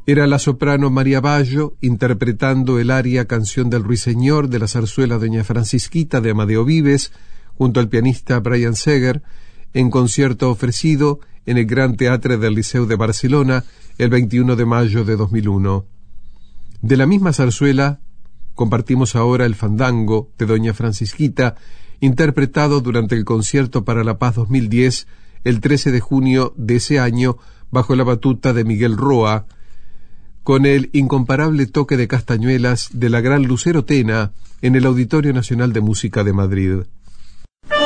Era la soprano María Bayo interpretando el aria Canción del Ruiseñor de la zarzuela Doña Francisquita de Amadeo Vives, junto al pianista Brian Seger, en concierto ofrecido en el Gran Teatre del Liceu de Barcelona el 21 de mayo de 2001. De la misma zarzuela compartimos ahora el Fandango de Doña Francisquita, interpretado durante el Concierto para la Paz 2010, el 13 de junio de ese año, bajo la batuta de Miguel Roa, con el incomparable toque de castañuelas de la gran Lucero Tena en el Auditorio Nacional de Música de Madrid.